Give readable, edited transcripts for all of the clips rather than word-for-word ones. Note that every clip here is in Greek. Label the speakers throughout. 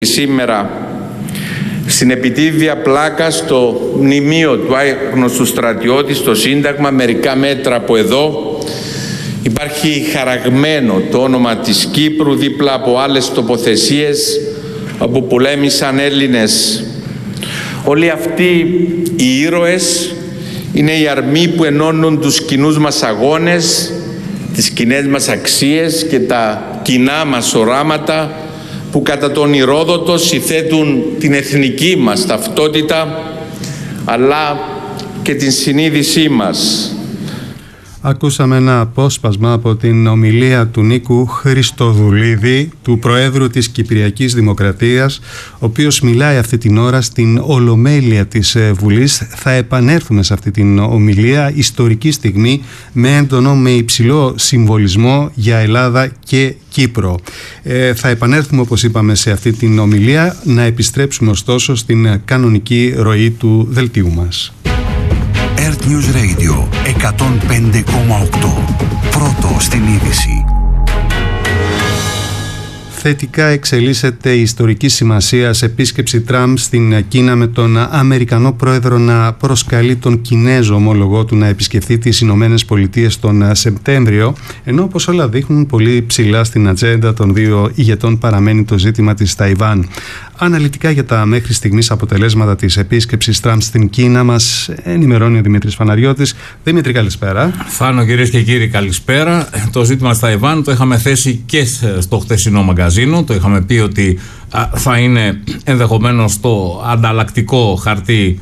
Speaker 1: Σήμερα στην επιτίδια πλάκα στο μνημείο του άγνωστου στρατιώτη στο Σύνταγμα, μερικά μέτρα από εδώ, υπάρχει χαραγμένο το όνομα της Κύπρου δίπλα από άλλες τοποθεσίες όπου πολέμησαν Έλληνες. Όλοι αυτοί οι ήρωες είναι οι αρμοί που ενώνουν τους κοινούς μας αγώνες, τις κοινές μας αξίες και τα κοινά μας οράματα που κατά τον Ηρόδοτο συνθέτουν την εθνική μας ταυτότητα αλλά και την συνείδησή μας.
Speaker 2: Ακούσαμε ένα απόσπασμα από την ομιλία του Νίκου Χριστοδουλίδη, του Προέδρου της Κυπριακής Δημοκρατίας, ο οποίος μιλάει αυτή την ώρα στην Ολομέλεια της Βουλής. Θα επανέλθουμε σε αυτή την ομιλία, ιστορική στιγμή, με έντονο, με υψηλό συμβολισμό για Ελλάδα και Κύπρο. Θα επανέλθουμε, όπως είπαμε, σε αυτή την ομιλία. Να επιστρέψουμε ωστόσο στην κανονική ροή του δελτίου μας.
Speaker 3: Earth News Radio 105,8. Πρώτο στην είδηση.
Speaker 2: Θετικά εξελίσσεται η ιστορική σημασία σε επίσκεψη Τραμπ στην Κίνα, με τον Αμερικανό πρόεδρο να προσκαλεί τον Κινέζο ομόλογό του να επισκεφθεί τις Ηνωμένες Πολιτείες τον Σεπτέμβριο, ενώ όπως όλα δείχνουν πολύ ψηλά στην ατζέντα των δύο ηγετών παραμένει το ζήτημα της Ταϊβάν. Αναλυτικά για τα μέχρι στιγμής αποτελέσματα της επίσκεψης Τραμπ στην Κίνα μας ενημερώνει ο Δημήτρης Παναγιώτης. Δημήτρη, καλησπέρα.
Speaker 4: Θάνο, κυρίες και κύριοι, καλησπέρα. Το ζήτημα της Ταϊβάν το είχαμε θέσει και στο χθεσινό μαγκαζίνο. Το είχαμε πει ότι θα είναι ενδεχομένως το ανταλλακτικό χαρτί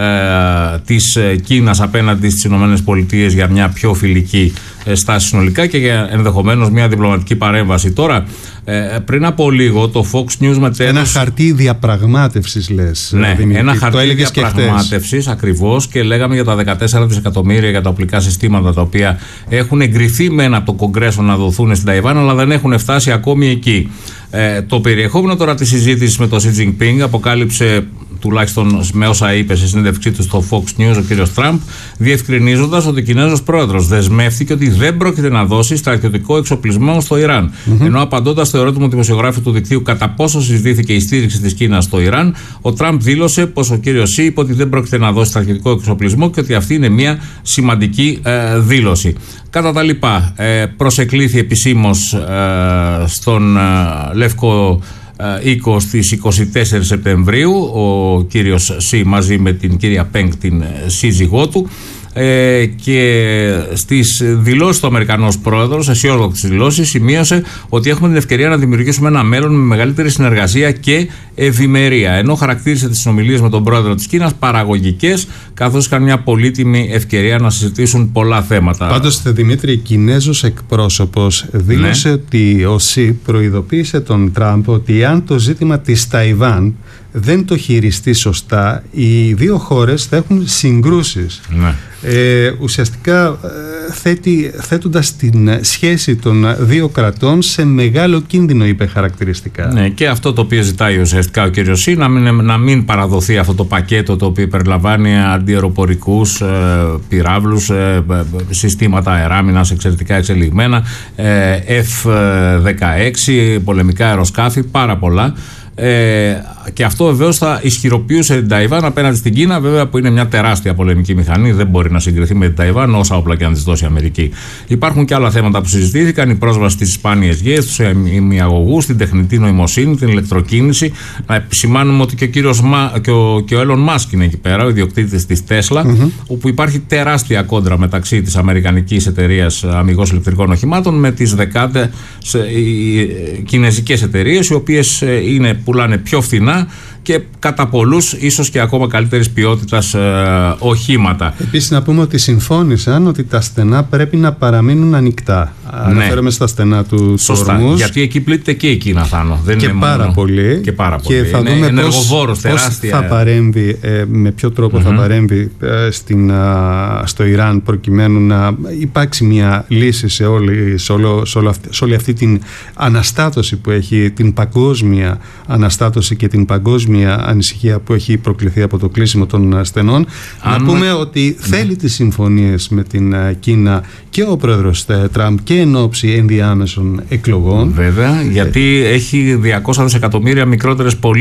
Speaker 4: της Κίνας απέναντι στις Ηνωμένες Πολιτείες για μια πιο φιλική στάση συνολικά και για ενδεχομένως μια διπλωματική παρέμβαση. Τώρα, πριν από λίγο το Fox News μετέδωσε
Speaker 2: ένα χαρτί διαπραγμάτευσης, λες.
Speaker 4: Ναι,
Speaker 2: Δημήτρη,
Speaker 4: ένα χαρτί διαπραγμάτευσης ακριβώς, και λέγαμε για τα 14 δισεκατομμύρια για τα οπλικά συστήματα τα οποία έχουν εγκριθεί μεν από το Κογκρέσο να δοθούν στην Ταϊβάν, αλλά δεν έχουν φτάσει ακόμη εκεί. Το περιεχόμενο τώρα της συζήτησης με τον Xi Jinping αποκάλυψε, τουλάχιστον με όσα είπε σε συνέντευξή του στο Fox News, ο κύριος Τραμπ, διευκρινίζοντας ότι ο Κινέζος πρόεδρος δεσμεύτηκε ότι δεν πρόκειται να δώσει στρατιωτικό εξοπλισμό στο Ιράν. Ενώ απαντώντας στο ερώτημα του δημοσιογράφου του δικτύου κατά πόσο συζητήθηκε η στήριξη της Κίνας στο Ιράν, ο Τραμπ δήλωσε πως ο κύριος Xi είπε ότι δεν πρόκειται να δώσει στρατιωτικό εξοπλισμό και ότι αυτή είναι μια σημαντική δήλωση. Κατά τα λοιπά, προσεκλήθη επισήμως στον Λευκό οίκο στις 24 Σεπτεμβρίου ο κύριος Xi μαζί με την κυρία Πενγκ, την σύζυγό του, και στις δηλώσεις του Αμερικανός πρόεδρος, αισιόδοξες δηλώσεις, σημείωσε ότι έχουμε την ευκαιρία να δημιουργήσουμε ένα μέλλον με μεγαλύτερη συνεργασία και ευημερία. Ενώ χαρακτήρισε τις συνομιλίες με τον πρόεδρο της Κίνας παραγωγικές, καθώς είχαν μια πολύτιμη ευκαιρία να συζητήσουν πολλά θέματα.
Speaker 2: Πάντως, Δημήτρη, Κινέζος εκπρόσωπος δήλωσε ότι ο Xi προειδοποίησε τον Τραμπ ότι αν το ζήτημα της Ταϊβάν δεν το χειριστεί σωστά, οι δύο χώρες θα έχουν συγκρούσεις.
Speaker 4: Ναι.
Speaker 2: Ουσιαστικά θέτοντας την σχέση των δύο κρατών σε μεγάλο κίνδυνο, είπε χαρακτηριστικά.
Speaker 4: Ναι, και αυτό το οποίο ζητάει ουσιαστικά ο κύριος Xi, να μην παραδοθεί αυτό το πακέτο το οποίο περιλαμβάνει αντιαεροπορικούς πυράβλους, συστήματα αεράμινας εξαιρετικά εξελιγμένα, F-16, πολεμικά αεροσκάφη, πάρα πολλά. Και αυτό βεβαίως θα ισχυροποιούσε την Ταϊβάν απέναντι στην Κίνα, βέβαια, που είναι μια τεράστια πολεμική μηχανή, δεν μπορεί να συγκριθεί με την Ταϊβάν όσα όπλα και αν της δώσει η Αμερική. Υπάρχουν και άλλα θέματα που συζητήθηκαν: η πρόσβαση στις σπάνιες γέες, στους ημιαγωγούς, την τεχνητή νοημοσύνη, την ηλεκτροκίνηση. Να επισημάνουμε ότι και ο Elon Musk είναι εκεί πέρα, ο ιδιοκτήτης της Tesla, όπου υπάρχει τεράστια κόντρα μεταξύ της αμερικανικής εταιρείας αμιγώς ηλεκτρικών οχημάτων με τις δεκάδες κινεζικές εταιρείες, οι οποίες πουλάνε πιο φθηνά και κατά πολλούς ίσως και ακόμα καλύτερης ποιότητας οχήματα.
Speaker 2: Επίσης, να πούμε ότι συμφώνησαν ότι τα στενά πρέπει να παραμείνουν ανοιχτά. Αναφέρομαι στα στενά του Ορμούζ.
Speaker 4: Γιατί εκεί πλήττεται και η Κίνα, Θάνο. Δεν
Speaker 2: και
Speaker 4: είναι
Speaker 2: πάρα
Speaker 4: μόνο...
Speaker 2: πολύ.
Speaker 4: Και πάρα πολύ.
Speaker 2: Και θα
Speaker 4: είναι
Speaker 2: δούμε
Speaker 4: ενεργοβόρος,
Speaker 2: πώς θα παρέμβει, με ποιο τρόπο θα παρέμβει στο Ιράν, προκειμένου να υπάρξει μια λύση σε όλη αυτή την αναστάτωση που έχει, την παγκόσμια αναστάτωση και την παγκόσμια ανησυχία που έχει προκληθεί από το κλείσιμο των στενών. Να πούμε ότι θέλει τις συμφωνίες με την Κίνα και ο πρόεδρος Τραμπ και εν ώψη ενδιάμεσων εκλογών.
Speaker 4: Βέβαια, γιατί έχει 200 δισεκατομμύρια μικρότερες πωλήσεις